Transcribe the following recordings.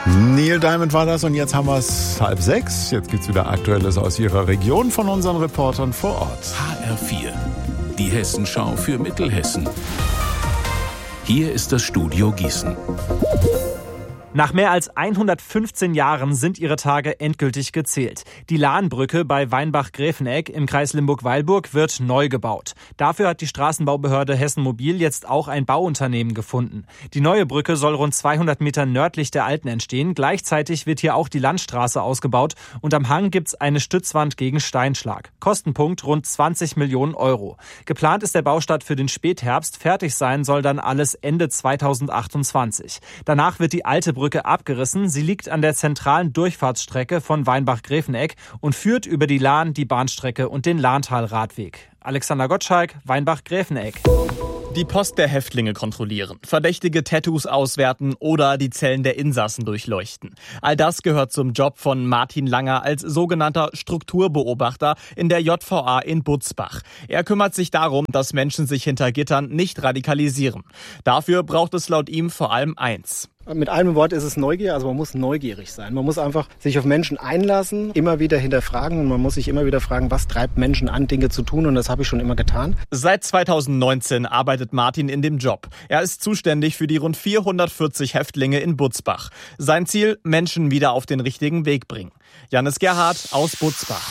Neil Diamond war das und jetzt haben wir es 5:30. Jetzt gibt's wieder Aktuelles aus Ihrer Region von unseren Reportern vor Ort. HR4, die Hessenschau für Mittelhessen. Hier ist das Studio Gießen. Nach mehr als 115 Jahren sind ihre Tage endgültig gezählt. Die Lahnbrücke bei Weinbach-Gräfeneck im Kreis Limburg-Weilburg wird neu gebaut. Dafür hat die Straßenbaubehörde Hessen Mobil jetzt auch ein Bauunternehmen gefunden. Die neue Brücke soll rund 200 Meter nördlich der alten entstehen. Gleichzeitig wird hier auch die Landstraße ausgebaut und am Hang gibt's eine Stützwand gegen Steinschlag. Kostenpunkt rund 20 Millionen Euro. Geplant ist der Baustart für den Spätherbst. Fertig sein soll dann alles Ende 2028. Danach wird die alte Brücke abgerissen. Sie liegt an der zentralen Durchfahrtsstrecke von Weinbach-Gräfeneck und führt über die Lahn, die Bahnstrecke und den Lahntal-Radweg. Alexander Gottschalk, Weinbach-Gräfeneck. Die Post der Häftlinge kontrollieren, verdächtige Tattoos auswerten oder die Zellen der Insassen durchleuchten. All das gehört zum Job von Martin Langer als sogenannter Strukturbeobachter in der JVA in Butzbach. Er kümmert sich darum, dass Menschen sich hinter Gittern nicht radikalisieren. Dafür braucht es laut ihm vor allem eins. Mit einem Wort ist es Neugier, also man muss neugierig sein. Man muss einfach sich auf Menschen einlassen, immer wieder hinterfragen und man muss sich immer wieder fragen, was treibt Menschen an, Dinge zu tun und das habe ich schon immer getan. Seit 2019 arbeitet Martin in dem Job. Er ist zuständig für die rund 440 Häftlinge in Butzbach. Sein Ziel, Menschen wieder auf den richtigen Weg bringen. Janis Gerhardt aus Butzbach.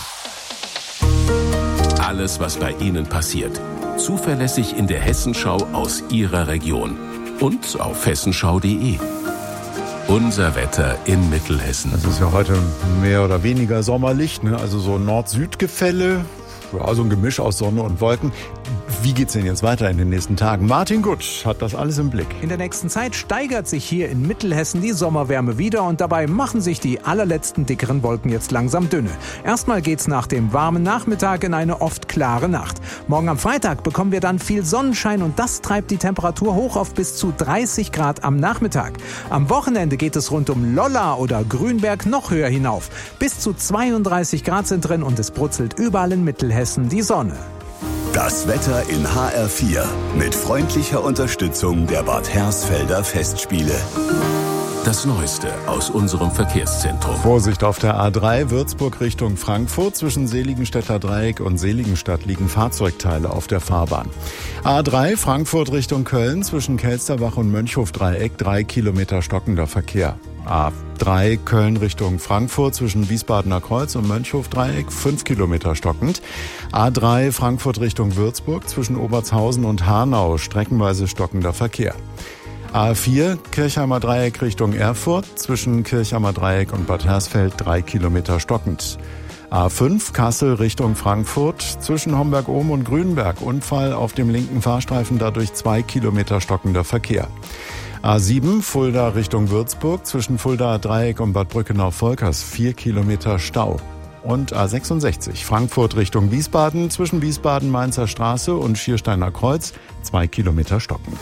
Alles, was bei Ihnen passiert. Zuverlässig in der Hessenschau aus Ihrer Region. Und auf hessenschau.de. Unser Wetter in Mittelhessen. Es ist ja heute mehr oder weniger sommerlich, ne? Also so Nord-Süd-Gefälle, ja, so ein Gemisch aus Sonne und Wolken. Wie geht's denn jetzt weiter in den nächsten Tagen? Martin Gutsch hat das alles im Blick. In der nächsten Zeit steigert sich hier in Mittelhessen die Sommerwärme wieder und dabei machen sich die allerletzten dickeren Wolken jetzt langsam dünne. Erstmal geht's nach dem warmen Nachmittag in eine oft klare Nacht. Morgen am Freitag bekommen wir dann viel Sonnenschein und das treibt die Temperatur hoch auf bis zu 30 Grad am Nachmittag. Am Wochenende geht es rund um Lolla oder Grünberg noch höher hinauf. Bis zu 32 Grad sind drin und es brutzelt überall in Mittelhessen die Sonne. Das Wetter in HR4 mit freundlicher Unterstützung der Bad Hersfelder Festspiele. Das Neueste aus unserem Verkehrszentrum. Vorsicht auf der A3 Würzburg Richtung Frankfurt. Zwischen Seligenstädter Dreieck und Seligenstadt liegen Fahrzeugteile auf der Fahrbahn. A3 Frankfurt Richtung Köln. Zwischen Kelsterbach und Mönchhof-Dreieck 3 Kilometer stockender Verkehr. A3 Köln Richtung Frankfurt zwischen Wiesbadener Kreuz und Mönchhof-Dreieck 5 Kilometer stockend. A3 Frankfurt Richtung Würzburg zwischen Obertshausen und Hanau streckenweise stockender Verkehr. A4 Kirchheimer Dreieck Richtung Erfurt zwischen Kirchheimer Dreieck und Bad Hersfeld 3 Kilometer stockend. A5 Kassel Richtung Frankfurt zwischen Homberg-Ohm und Grünberg. Unfall auf dem linken Fahrstreifen, dadurch 2 Kilometer stockender Verkehr. A7 Fulda Richtung Würzburg zwischen Fuldaer Dreieck und Bad Brückenau-Volkers 4 Kilometer Stau. Und A66 Frankfurt Richtung Wiesbaden zwischen Wiesbaden-Mainzer Straße und Schiersteiner Kreuz 2 Kilometer stockend.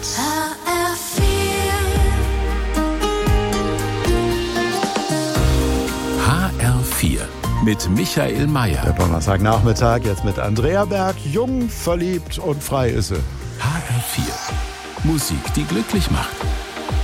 HR4 mit Michael Mayer. Der Donnerstagnachmittag jetzt mit Andrea Berg. Jung, verliebt und frei ist sie. HR4. Musik, die glücklich macht.